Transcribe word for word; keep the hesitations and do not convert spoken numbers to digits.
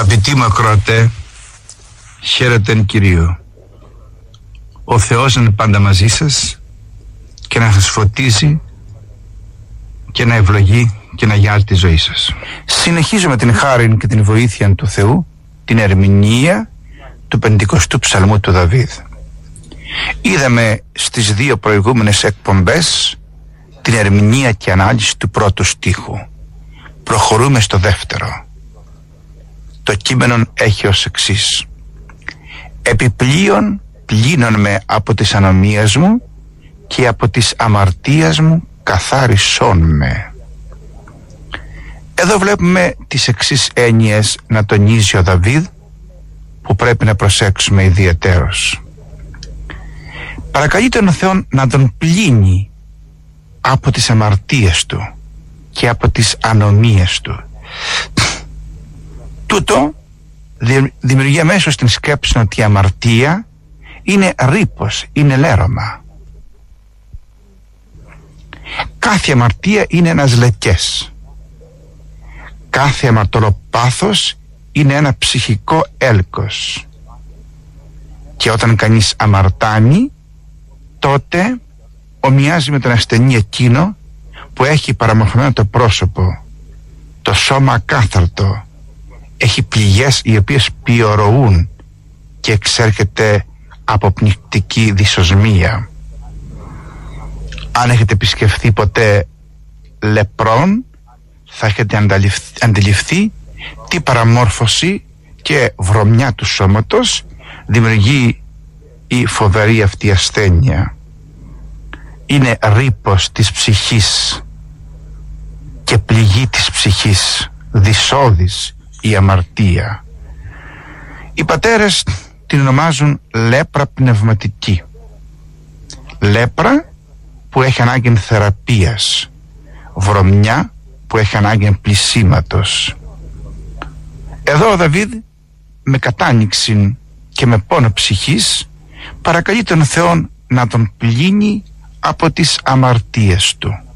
Αγαπητοί μου ακροατέ, χαίρετεν Κυρίου. Ο Θεός είναι πάντα μαζί σας και να σας φωτίζει και να ευλογεί και να γιάρει τη ζωή σας. Συνεχίζουμε την χάριν και την βοήθεια του Θεού, την ερμηνεία του πεντηκοστού ψαλμού του Δαβίδ. Είδαμε στις δύο προηγούμενες εκπομπές την ερμηνεία και ανάλυση του πρώτου στίχου. Προχωρούμε στο δεύτερο. Το κείμενο έχει ως εξής: επιπλέον πλύνων με από τις ανομίες μου και από τις αμαρτίας μου καθάρισόν με. Εδώ βλέπουμε τις εξής έννοιες να τονίζει ο Δαβίδ, που πρέπει να προσέξουμε ιδιαιτέρως. Παρακαλεί τον Θεό να τον πλύνει από τις αμαρτίες του και από τις ανομίες του. Τούτο δημιουργεί αμέσως την σκέψη ότι η αμαρτία είναι ρήπος, είναι λέρωμα. Κάθε αμαρτία είναι ένας λεκές. Κάθε αμαρτωλό πάθος είναι ένα ψυχικό έλκος. Και όταν κανείς αμαρτάνει, τότε ομοιάζει με τον ασθενή εκείνο που έχει παραμορφωμένο το πρόσωπο, το σώμα ακάθαρτο, έχει πληγές οι οποίες πιωροούν και εξέρχεται από πνικτική δυσοσμία. Αν έχετε επισκεφθεί ποτέ λεπρόν, θα έχετε αντιληφθεί τι παραμόρφωση και βρωμιά του σώματος δημιουργεί η φοβερή αυτή ασθένεια. Είναι ρήπος της ψυχής και πληγή της ψυχής, δυσόδης η αμαρτία. Οι πατέρες την ονομάζουν λέπρα πνευματική. Λέπρα που έχει ανάγκη θεραπείας, βρωμιά που έχει ανάγκη πλησίματος. Εδώ ο Δαβίδ με κατάνοιξη και με πόνο ψυχής παρακαλεί τον Θεό να τον πλύνει από τις αμαρτίες του.